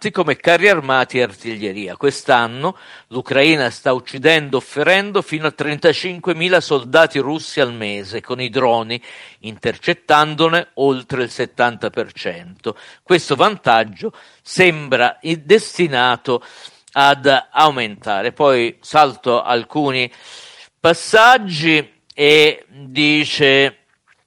avanti come carri armati e artiglieria. Quest'anno l'Ucraina sta uccidendo o ferendo fino a 35.000 soldati russi al mese con i droni, intercettandone oltre il 70%. Questo vantaggio sembra destinato ad aumentare. Poi salto alcuni passaggi e dice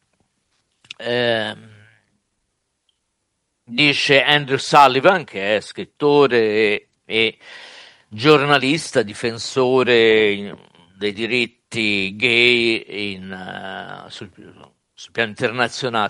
Andrew Sullivan, che è scrittore e giornalista, difensore dei diritti gay sul piano internazionale,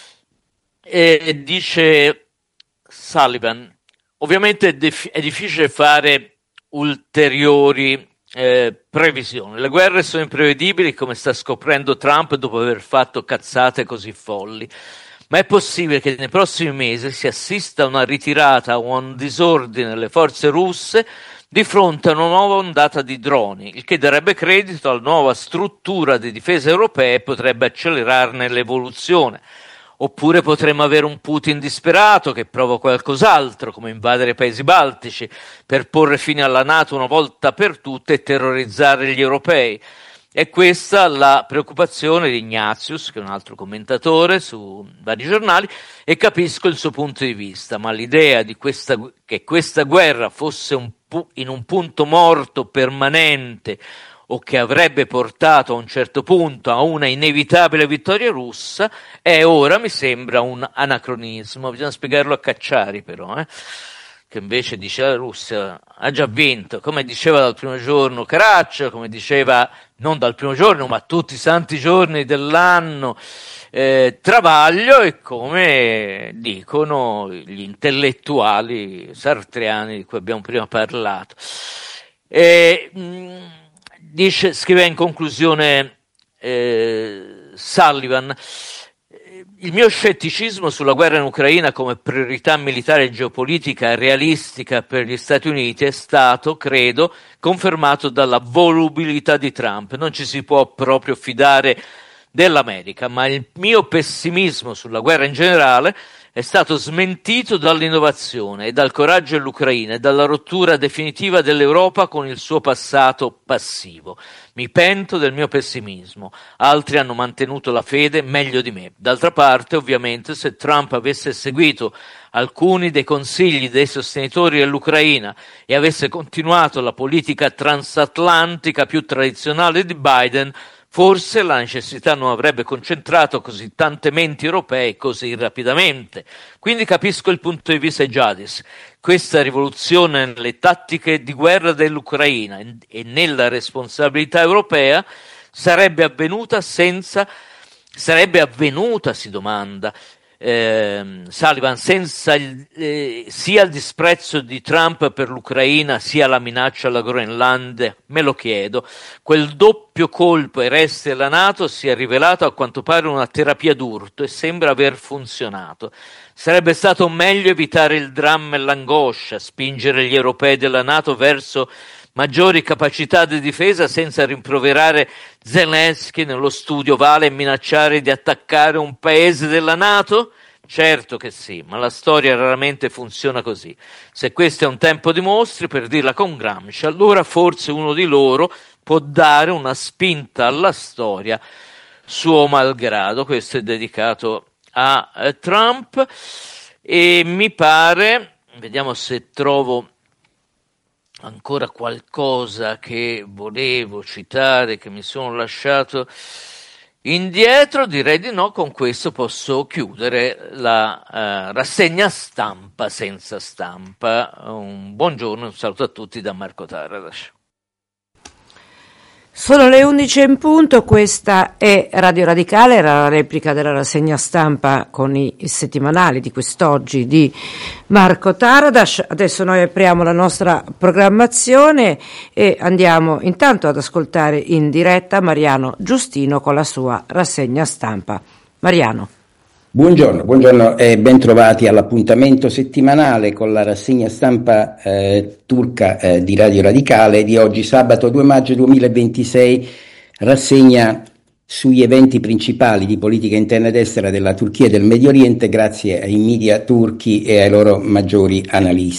e dice Sullivan: ovviamente è difficile fare ulteriori previsioni. Le guerre sono imprevedibili, come sta scoprendo Trump dopo aver fatto cazzate così folli. Ma è possibile che nei prossimi mesi si assista a una ritirata o a un disordine delle forze russe di fronte a una nuova ondata di droni, il che darebbe credito alla nuova struttura di difesa europea e potrebbe accelerarne l'evoluzione. Oppure potremmo avere un Putin disperato che prova qualcos'altro, come invadere i paesi baltici, per porre fine alla NATO una volta per tutte e terrorizzare gli europei. È questa la preoccupazione di Ignatius, che è un altro commentatore su vari giornali, e capisco il suo punto di vista, ma l'idea che questa guerra fosse in un punto morto permanente o che avrebbe portato a un certo punto a una inevitabile vittoria russa è ora, mi sembra, un anacronismo. Bisogna spiegarlo a Cacciari però, che invece dice la Russia ha già vinto, come diceva dal primo giorno Caracciolo, come diceva non dal primo giorno ma tutti i santi giorni dell'anno Travaglio, e come dicono gli intellettuali sartriani di cui abbiamo prima parlato. Scrive in conclusione Sullivan: il mio scetticismo sulla guerra in Ucraina come priorità militare e geopolitica realistica per gli Stati Uniti è stato, credo, confermato dalla volubilità di Trump. Non ci si può proprio fidare dell'America, ma il mio pessimismo sulla guerra in generale è stato smentito dall'innovazione e dal coraggio dell'Ucraina e dalla rottura definitiva dell'Europa con il suo passato passivo. Mi pento del mio pessimismo. Altri hanno mantenuto la fede meglio di me. D'altra parte, ovviamente, se Trump avesse seguito alcuni dei consigli dei sostenitori dell'Ucraina e avesse continuato la politica transatlantica più tradizionale di Biden, forse la necessità non avrebbe concentrato così tante menti europee così rapidamente. Quindi capisco il punto di vista di Jadis. Questa rivoluzione nelle tattiche di guerra dell'Ucraina e nella responsabilità europea sarebbe avvenuta, si domanda Sullivan, senza sia il disprezzo di Trump per l'Ucraina sia la minaccia alla Groenlandia? Me lo chiedo. Quel doppio colpo ai resti della NATO si è rivelato a quanto pare una terapia d'urto e sembra aver funzionato. Sarebbe stato meglio evitare il dramma e l'angoscia, spingere gli europei della NATO verso maggiori capacità di difesa senza rimproverare Zelensky nello studio ovale e minacciare di attaccare un paese della NATO? Certo che sì, ma la storia raramente funziona così. Se questo è un tempo di mostri, per dirla con Gramsci, allora forse uno di loro può dare una spinta alla storia suo malgrado. Questo è dedicato a Trump e mi pare, vediamo se trovo ancora qualcosa che volevo citare, che mi sono lasciato indietro. Direi di no. Con questo posso chiudere la rassegna stampa senza stampa. Un buongiorno e un saluto a tutti da Marco Taradas. Sono le 11 in punto, questa è Radio Radicale, era la replica della rassegna stampa con i settimanali di quest'oggi di Marco Taradas. Adesso noi apriamo la nostra programmazione e andiamo intanto ad ascoltare in diretta Mariano Giustino con la sua rassegna stampa. Mariano. Buongiorno e ben trovati all'appuntamento settimanale con la rassegna stampa turca di Radio Radicale di oggi, sabato 2 maggio 2026, rassegna sugli eventi principali di politica interna ed estera della Turchia e del Medio Oriente grazie ai media turchi e ai loro maggiori analisti.